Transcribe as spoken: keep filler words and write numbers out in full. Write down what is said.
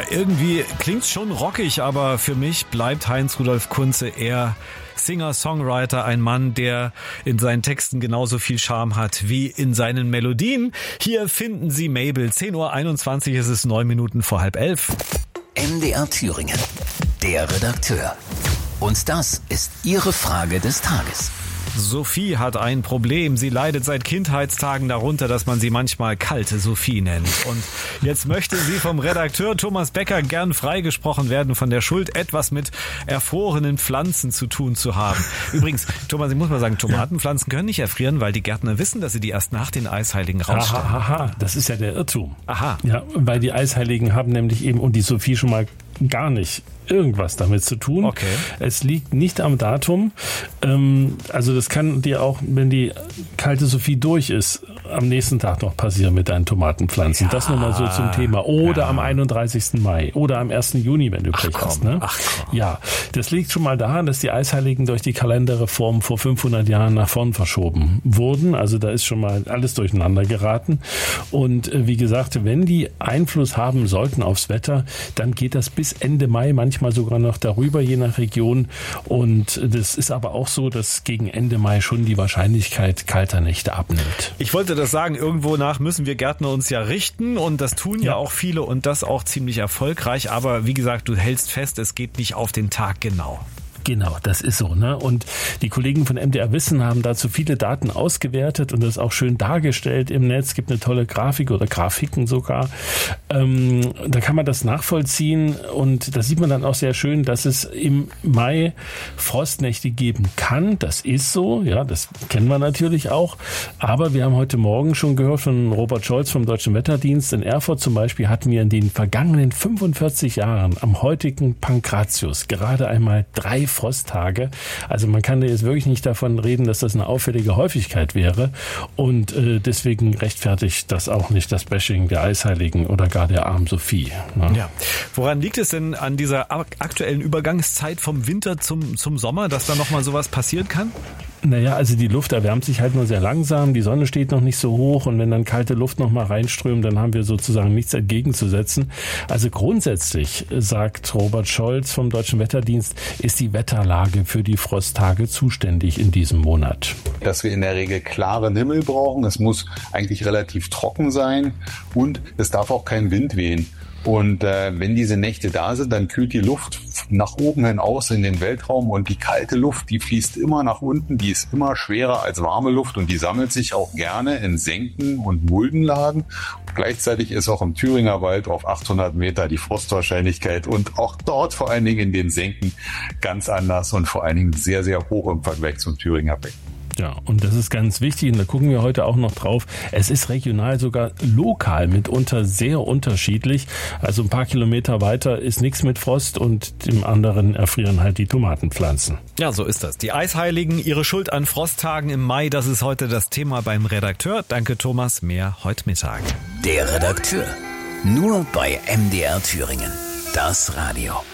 irgendwie klingt's schon rockig, aber für mich bleibt Heinz-Rudolf Kunze eher Singer-Songwriter, ein Mann, der in seinen Texten genauso viel Charme hat wie in seinen Melodien. Hier finden Sie Mabel. zehn Uhr einundzwanzig ist es, neun Minuten vor halb elf. M D R Thüringen, der Redakteur. Und das ist Ihre Frage des Tages. Sophie hat ein Problem. Sie leidet seit Kindheitstagen darunter, dass man sie manchmal kalte Sophie nennt. Und jetzt möchte sie vom Redakteur Thomas Becker gern freigesprochen werden von der Schuld, etwas mit erfrorenen Pflanzen zu tun zu haben. Übrigens, Thomas, ich muss mal sagen, Tomatenpflanzen können nicht erfrieren, weil die Gärtner wissen, dass sie die erst nach den Eisheiligen rausstellen. Aha, aha, das ist ja der Irrtum. Aha. Ja, weil die Eisheiligen haben nämlich eben, und die Sophie schon mal gar nicht irgendwas damit zu tun. Okay. Es liegt nicht am Datum. Ähm, also das kann dir auch, wenn die kalte Sophie durch ist, am nächsten Tag noch passieren mit deinen Tomatenpflanzen. Ja, das nochmal so zum Thema. Oder ja. am einunddreißigsten Mai oder am ersten Juni, wenn du Pech hast. Ne? Ach komm. Ja, das liegt schon mal daran, dass die Eisheiligen durch die Kalenderreform vor fünfhundert Jahren nach vorn verschoben wurden. Also da ist schon mal alles durcheinander geraten. Und äh, wie gesagt, wenn die Einfluss haben sollten aufs Wetter, dann geht das bis Ende Mai, manchmal sogar noch darüber, je nach Region. Und das ist aber auch so, dass gegen Ende Mai schon die Wahrscheinlichkeit kalter Nächte abnimmt. Ich wollte das sagen, irgendwo nach müssen wir Gärtner uns ja richten und das tun ja, Ja. auch viele und das auch ziemlich erfolgreich. Aber wie gesagt, du hältst fest, es geht nicht auf den Tag genau. Genau, das ist so, ne? Und die Kollegen von M D R Wissen haben dazu viele Daten ausgewertet und das auch schön dargestellt im Netz. Es gibt eine tolle Grafik oder Grafiken sogar. Ähm, da kann man das nachvollziehen und da sieht man dann auch sehr schön, dass es im Mai Frostnächte geben kann. Das ist so, ja, das kennen wir natürlich auch. Aber wir haben heute Morgen schon gehört von Robert Scholz vom Deutschen Wetterdienst. In Erfurt zum Beispiel hatten wir in den vergangenen fünfundvierzig Jahren am heutigen Pankratius gerade einmal drei Frosttage. Also man kann da jetzt wirklich nicht davon reden, dass das eine auffällige Häufigkeit wäre und äh, deswegen rechtfertigt das auch nicht das Bashing der Eisheiligen oder gar der armen Sophie. Ne? Ja. Woran liegt es denn an dieser aktuellen Übergangszeit vom Winter zum, zum Sommer, dass da nochmal sowas passieren kann? Naja, also die Luft erwärmt sich halt nur sehr langsam, die Sonne steht noch nicht so hoch und wenn dann kalte Luft noch mal reinströmt, dann haben wir sozusagen nichts entgegenzusetzen. Also grundsätzlich, sagt Robert Scholz vom Deutschen Wetterdienst, ist die Wetterlage für die Frosttage zuständig in diesem Monat. Dass wir in der Regel klaren Himmel brauchen, es muss eigentlich relativ trocken sein und es darf auch kein Wind wehen. Und äh, wenn diese Nächte da sind, dann kühlt die Luft nach oben hinaus in den Weltraum und die kalte Luft, die fließt immer nach unten, die ist immer schwerer als warme Luft und die sammelt sich auch gerne in Senken und Muldenlagen. Gleichzeitig ist auch im Thüringer Wald auf achthundert Meter die Frostwahrscheinlichkeit und auch dort vor allen Dingen in den Senken ganz anders und vor allen Dingen sehr, sehr hoch im Vergleich zum Thüringer Becken. Ja, und das ist ganz wichtig und da gucken wir heute auch noch drauf. Es ist regional sogar lokal mitunter sehr unterschiedlich. Also ein paar Kilometer weiter ist nichts mit Frost und dem anderen erfrieren halt die Tomatenpflanzen. Ja, so ist das. Die Eisheiligen, ihre Schuld an Frosttagen im Mai, das ist heute das Thema beim Redakteur. Danke Thomas, mehr heute Mittag. Der Redakteur, nur bei M D R Thüringen, das Radio.